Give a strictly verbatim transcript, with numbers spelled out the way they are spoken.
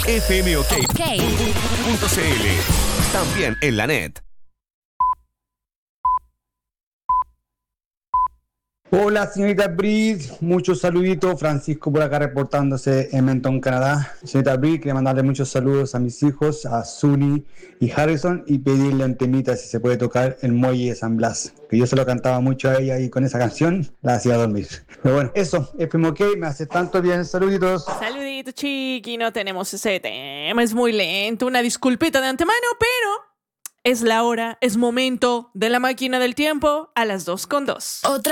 F M OK Ok. punto C L. También en la net. Hola, señorita Brice, muchos saluditos. Francisco por acá reportándose en Menton, Canadá. Señorita Brice, quería mandarle muchos saludos a mis hijos, a Sunny y Harrison, y pedirle un temita si se puede tocar el Muelle de San Blas, que yo se lo cantaba mucho a ella y con esa canción la hacía dormir. Pero bueno, eso, F M OK, me hace tanto bien. Saluditos. Saludito, chiqui, no tenemos ese tema, es muy lento, una disculpita de antemano, pero es la hora, es momento de la máquina del tiempo a las dos con dos. Otra